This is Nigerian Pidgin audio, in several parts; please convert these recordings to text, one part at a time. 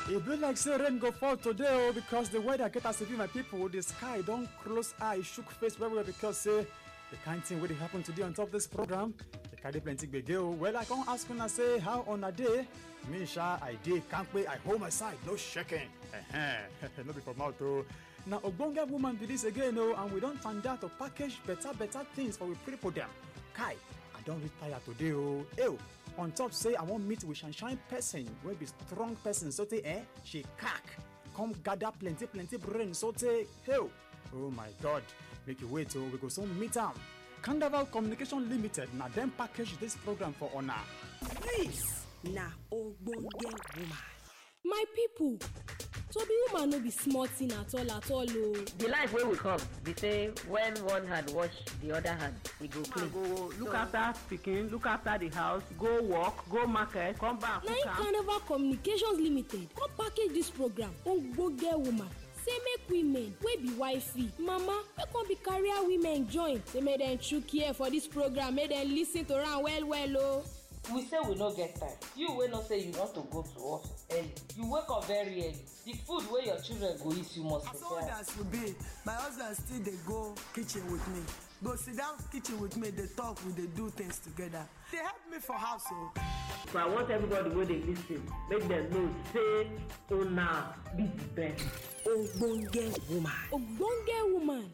It be like say rain go fall today because the weather get as if my people the sky don't close eye shook face very well because say the kind thing wey dey happen today on top this program dey carry plenty gbege. Well, I come ask una say how una dey? Me sha I dey kampe, I hold my side, no shaking. No be for mouth o. Na ogbonge woman be this again and we don find out to package better things for we people dem. Kai, I don reach tire today o. On top say I wan meet with shine person wey be strong person sotey she cack come gather plenty brain sotey oh my god, make you wait we go soon meet am. Carnival Communication Limited na dem package this program for una. This na ogbonge woman. My people, to be woman no be small thing at all The life wey we come be say when one hand wash the other hand e go clean. Go look after pikin, look after the house, go work, go market, come back. Na Carnival Communications Limited come package this program ogbonge woman. Say make women wey be wifey, mama, wey come be career women join. Say make dem chook ear for this program, make dem lis ten to am well o. We say we no get time. You wey know say you want to go to office early, you wake up very early. The food wey your children go eat you must prepare. As old as you be, my husband still dey go kitchen with me. Go sit down kitchen with me, dey talk, we dey do things together. Dey help me for house o. So I want everybody wey dey lis ten make dem know say una be the best. Ogbonge woman.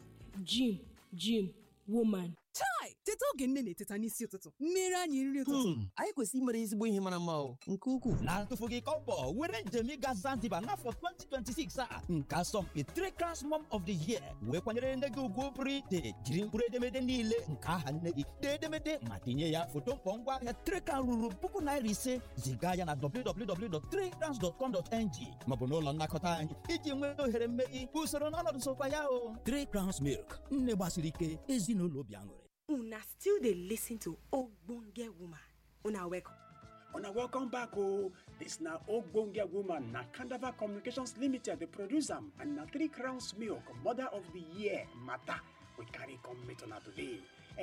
Jim woman. Chai! Teta oge nne na-eteta n'isi ụtụtụ. Mmeri anyị nri ụtụtụ. Anyị kwesịrị imere ezigbo ihe mara mma o. Nke ukwuu. Na-atụfughị kọbọ were njem ịga Zanzibar n'afọ 2026 a. Nke asọmpi Three Crowns Mom of the Year. Wee kwanyere nne gị ugwu pụrụ iche. Jiri mkpụrụ edemede niile nke aha nne gị. Dee edemede ma tinye ya foto mkpọ ngwa ahịa Three Crowns ruru ₦5,000. Ziga ya na www.threecrowns.com.ng maọbụ n'ụlọ nnakọta anyị iji nwee ohere mmeri. Usoro n'ọnọdụ sokwa ya o. Three Crowns Milk. Nne gbasiri ike, ezinụlọ obi aṅụrị. Una still dey listen to ogbonge woman. Una welcome. Welcome back this na ogbonge woman na Carnival Communications Limited the producer and na Three Crowns Milk Mother of the Year matter we carry come meet una today.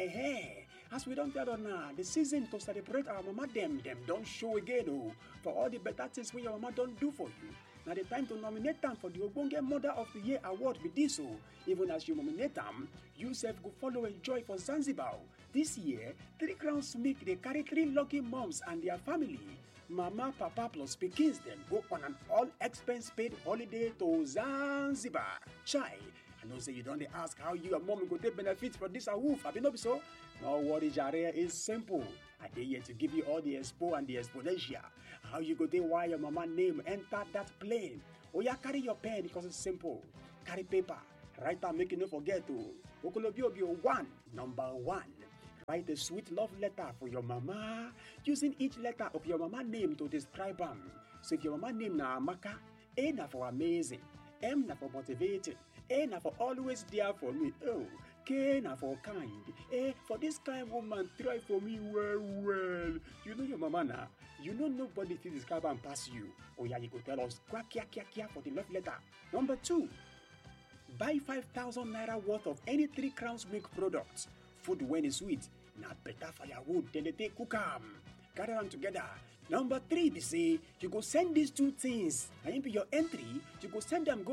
As we don't tell now, the season to celebrate our mama them don't show again for all the better things wey your mama don't do for you. Now the time to nominate them for the Ogbonge Mother of the Year award be this even as you nominate them, you self go follow enjoy for Zanzibar. This year, Three Crowns Milk they carry 3 lucky moms and their family. Mama, Papa plus pikins them go on an all expense paid holiday to Zanzibar. Chai, I know say you don't ask how you and mom go take benefit from this awoof. Have you not so? No worry, Jare is simple. I dare here to give you all the expo and the exponential. How you go there why your mama name enter that plane. Yeah, carry your pen because it's simple. Carry paper. Write and make you not forget to. Okolobio 1, number 1. Write a sweet love letter for your mama using each letter of your mama name to describe them. So if your mama name na Amaka, A na for amazing, M na for motivating, A na for always there for me. K na for kind. For this kind woman try for me well. You know your mama now. You know nobody to describe and pass you. Yeah, you could tell us kia for the love letter. Number 2. Buy 5,000 naira worth of any Three Crowns Milk products. Food when it's sweet. Now better firewood than they take cook am. Gather them together. Number 3, be say you go send these 2 things. And be your entry, you go send them go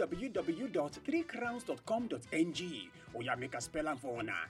www.threecrowns.com.ng. Yeah, make a spell for una.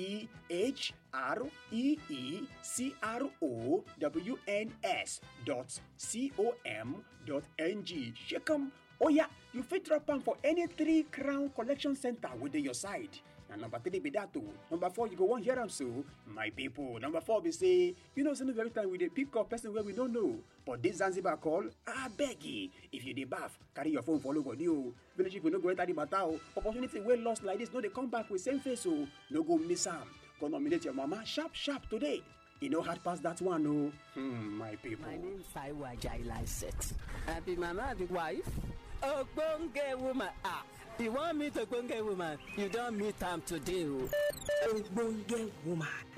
THREECROWNS.com.ng. Shake 'em. Yeah, you fit drop them for any 3 Crown collection center within your side. And number 3 be that too. Number 4, you go one hear them so, my people. Number 4 be say, you know, some every time we dey pick up person where we don't know. But this Zanzibar call, I beg you, if you dey bath, carry your phone follow body village people no go enter the matter opportunity well lost like this, no they come back with same face no go miss am. Go nominate your mama sharp today. You know hard past that one my people. My name is Saiwa Jaila Set. I be mama, I be wife. Ogbonge woman. You want me to Ogbonge woman? You don't meet am today. Ogbonge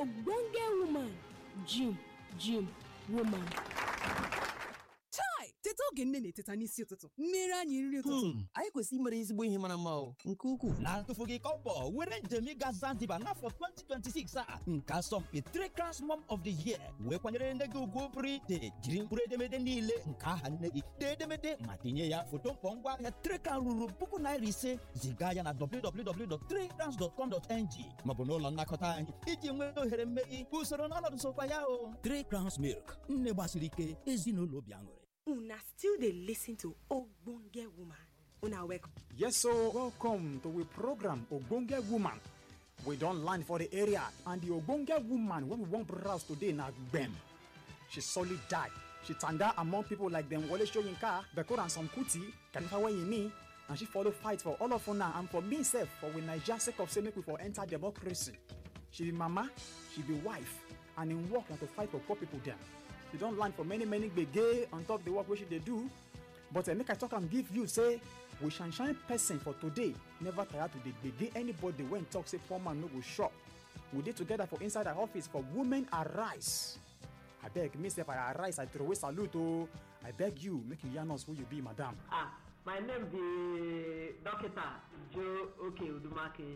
woman. Jim woman. Chai! Teta cheta oge nne na-eteta n'isi ụtụtụ mmeri anyị nri ụtụtụ anyị kwesịrị imere ezigbo ihe mara mma nke ukwuu na-atụfughị kọbọ were njem ịga Zanzibar n'afọ 2026 a nke asọmpi Three Crowns Mom of the Year wee kwanyere nne gị ugwu pụrụ iche jiri mkpụrụ edemede niile nke aha nne gị dee edemede ma tinye ya foto mkpọ ngwaahịa Three Crowns ruru $5,000 ziga ya na www.threecrowns.com.ng maọbụ n'ụlọ nnakọta anyị iji nwee ohere mmeri usoro n'ọnọdụ sokwa ya o. Three Crowns Milk, nne gbasiri ike, ezinụlọ obi aṅụrị. Una still dey listen to Ogbonge Woman. Una welcome. Yes, so welcome to the program Ogbonge Woman. We don't land for the area, and the Ogbonge Woman when we want browse today na Gbem. She solid die. She tanda among people like them Wole Soyinka, Beko and some Kuti, Kanifa Weyini, and she follow fight for all of una and for me self for we Naija sake of say make we for enter democracy. She be mama, she be wife, and in work and to fight for poor people there. She don't land for many gbege on top the work wey she dey do. But make I talk and give you say we shine person for today never tire to dey gbege anybody when talk say poor man no go shop. We dey together for inside our office for Women Arise. I beg me sef I arise, I throw away salute oh. I beg you make you yarn us who you be, madam. My name be Dr. Joe Oke Udumake.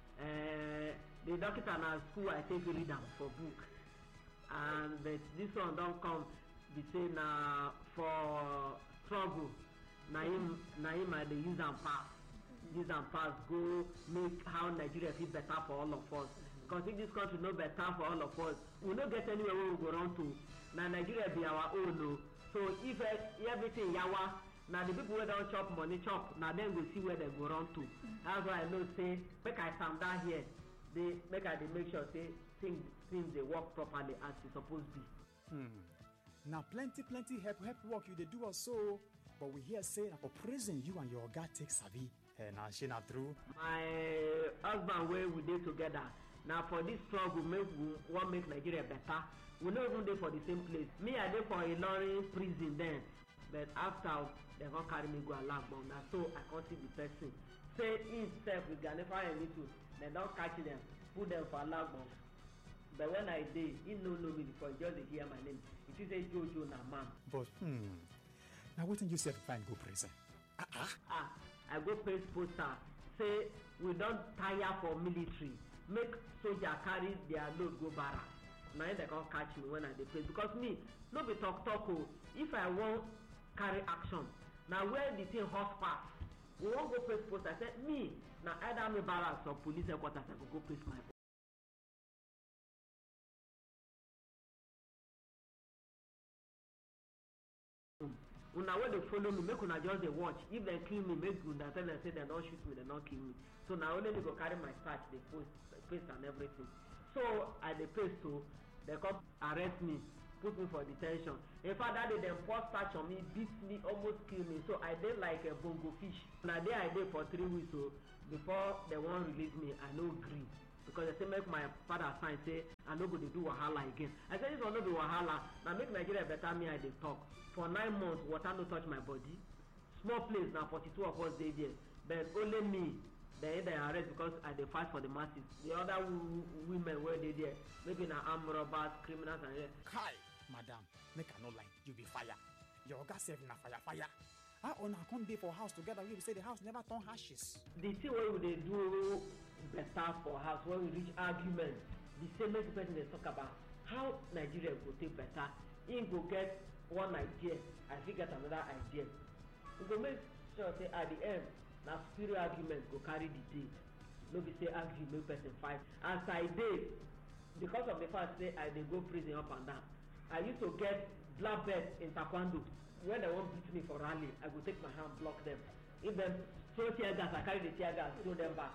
The doctor na school I take read am for book. And but this one don't come be say na for struggle. Na him I dey use and pass go make how Nigeria feel better for all of us. Because if this country no better for all of us, we no get anywhere where we go run to. Now Nigeria be our own no. So if everything yawa, now the people wey don chop money chop, now then we see where they go run to. That's why I know say make I stand down here. Make sure say things they work properly as it supposed be. Now plenty help work you they do also, but we hear say for prison you and your guy take sabi. Now she not true. My husband where we did together. Now for this struggle we want make Nigeria better. We not even there for the same place. Me I dey for Ilorin prison then, but after they gonna carry me go Alagbon. Now so I can't see the person. Say himself with Ganifa and little. They don't catch them, put them for Alagbon. But when I did, he no know me before, just to hear my name. It is a Jojo na man. But now what you say if I go prison? I go paste poster. Say we don't tire for military. Make soldier carry their load go barrack. Now they can't catch me when I dey place because me no be talk oh. If I won't carry action, now where the thing horse pass, we won't go paste poster. I said me now either me barracks or police headquarters I go paste my. Una when they follow me, make una just dey watch. If they kill me, make una tell them say they don't shoot me, they don't kill me. So now only they go carry my starch, they paste and everything. So I dey paste too. They come arrest me, put me for detention. In fact, that day they pour starch on me, beat me, almost kill me. So I did like a bongo fish. Now there I did for 3 weeks. So before they won't release me, I no gree. Because they say make my father sign say I no go to do wahala again. I said this will not be wahala. Now make Nigeria better me I dey talk. For 9 months, water no touch my body. Small place now 42 of us dey there. But only me, they arrest because I dey fight for the masses. The other women were they there. Maybe na armed robbers, criminals and Kai, madam, make I no lie, you be fire. Your gas self na fire. How on come dey for house together? We say the house never turn ashes. The thing wey we dey do better for house when we reach argument, the same person dey talk about how Nigeria go take better. He go get one idea, I fit get another idea. We go make sure say at the end, na spirit argument go carry the day. No be say argue make person fight. As I dey, because of the fact say I dey go prison up and down, I used to get black belt in taekwondo. When they won't beat me for rally, I go take my hand block them. If them throw tear gas, I carry the tear gas, throw them back.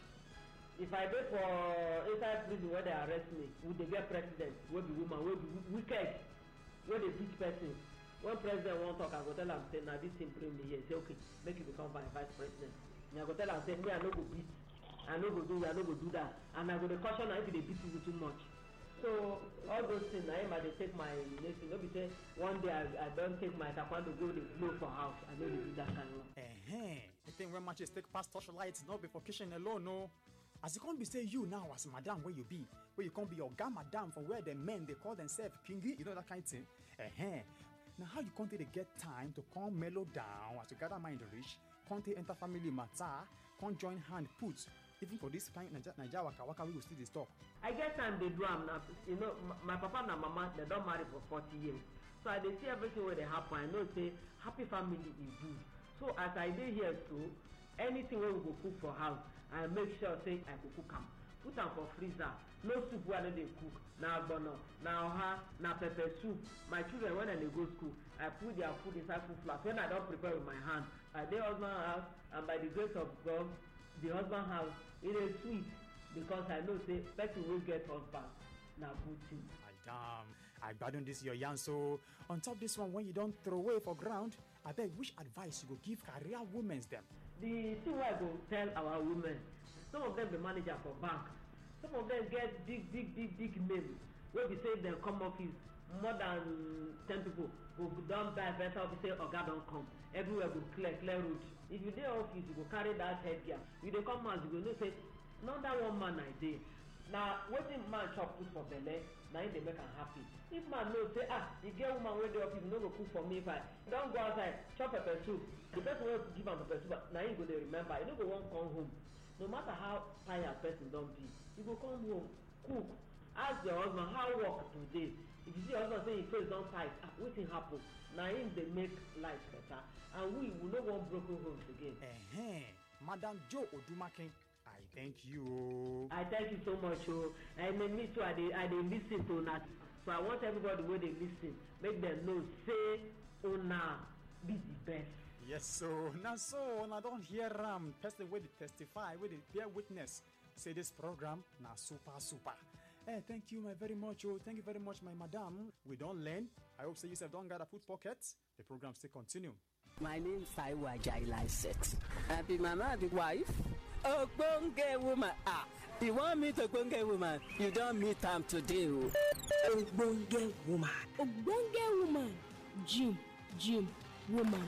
If I go for inside prison where they arrest me, would they get president? Will be woman, will be wicked, where they beat person. When president won't talk, I go tell him say, now this thing bring me here. Say okay, make you become vice president. And I go tell him say, me I no go beat, I no go do that, and I go to caution if they beat you too much. So all those things, I dey take my lesson. No be say one day I don't take my taekwondo go the blow for house. I know they do that kind of. The thing when matches take past torchlights, not be for kitchen alone, no. As you can't be say you now as madam where you be, where you can't be your madam from where the men they call themselves kingy, you know that kind of thing. Now how you can't get time to come mellow down as you gather mind reach, can't enter family matter, can't join hand put, even for this kind Naija waka we will still dey talk. I get time dey do am now. You know, my papa and mama they don marry for 40 years. So I dey see everything wey dey happen. I know say happy family is good. So as I dey here so, anything wey we go cook for house, I make sure say I go cook am. Put am for freezer. No soup wey I no dey cook. Na ogbono, na oha, na pepper soup. My children when they go school, I put their food inside food flask. When I don prepare with my hand, I dey husband house, and by the grace of God, the husband house e dey sweet because I know say person wey get husband na good thing. I gbadun this your yarn. So on top this one, when you don't throw away for ground, I beg which advice you go give career women them? The thing wey I go tell our women, some of them be manager for bank, some of them get big name wey be say dem come office more than 10 people go don buy better office say oga don come, everywhere go clear road. If you dey office you go carry that headgear, you dey come house you go know say not that one man I dey. Na wetin man chop put for belle na him dey make am happy. If man know say e get woman wey dey office no go cook for me, if I don go outside chop pepper soup, the person wey give am pepper soup na him go dey remember. You no go wan come home. No matter how tired person don be, you go come home cook, ask your husband how work today. If you see your husband say him face don tight, wetin happen? Na him dey make life better, and we no want broken homes again. Madam Joe Odumakin, I thank you. I thank you so much. And me too, I dey listen to una. So I want everybody wey dey listen, make them know say una be the best. Yes, so now don't hear person wey dey testify, wey dey bear witness, say this program na super. Thank you very much. Thank you very much, my madam. We don't learn. I hope say you have don't gotta put pockets. The program still continue. My name is Taiwo Ajayi Set. I be mama, the wife. Ogbonge woman. You want me to Ogbonge woman? You don't meet am today. Ogbonge woman. Ogbonge woman. Jim woman.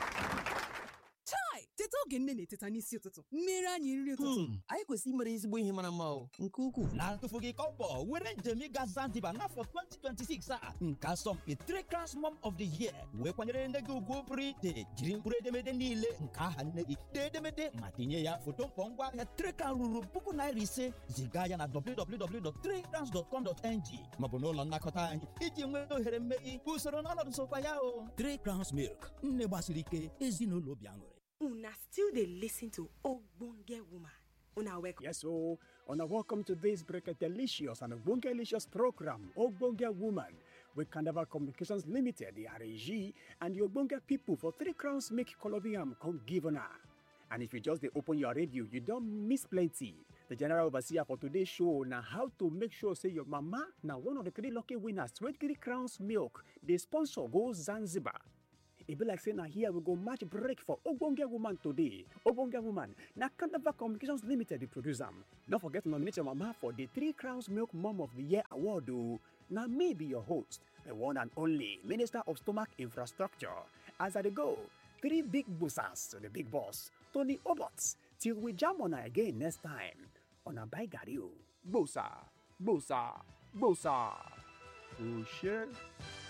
Chai! Teta oge nne na-eteta n'isi ụtụtụ mmeri anyị nri ụtụtụ anyị kwesịrị imere ezigbo ihe mara mma o nke ukwuu na-atụfughị kọbọ were njem ịga Zanzibar n'afọ 2026 a nke asọmpi Three Crowns Mom of the Year wee kwanyere nne gị ugwu pụrụ iche jiri mkpụrụ edemede niile nke aha nne gị dee edemede ma tinye ya foto mkpọ ngwaahịa Three Crowns ruru N5,000 ziga ya na www.threecrowns.com.ng maọbụ n'ụlọ nnakọta anyị iji nwee ohere mmeri usoro n'ọnọdụ sokwa ya o Three Crowns Milk nne gbasiri ike ezinụlọ obi aṅụrị. Una still dey listen to Ogbonge woman. Una welcome. Yes, so welcome to this delicious and Ogbonge-licious program, Ogbonge Woman, with Carnival Communications Limited, the RAG, and the Ogbonge people for Three Crowns make Colobium come give on her. And if you just open your radio, you don't miss plenty. The general overseer for today's show now how to make sure say your mama now one of the 3 lucky winners 23 Crowns Milk. The sponsor goes Zanzibar. It be like saying now here we go match break for Ogbonge Woman today. Ogbonge Woman, now Carnival Communications Limited, the producer. Don't forget to nominate your mama for the 3 Crowns Milk Mom of the Year award. Now me be your host, the one and only Minister of Stomach Infrastructure. As I go, 3 big bossers to the big boss, Tony Obots. Till we jam on her again next time on a bike Bossa. Oh, shit.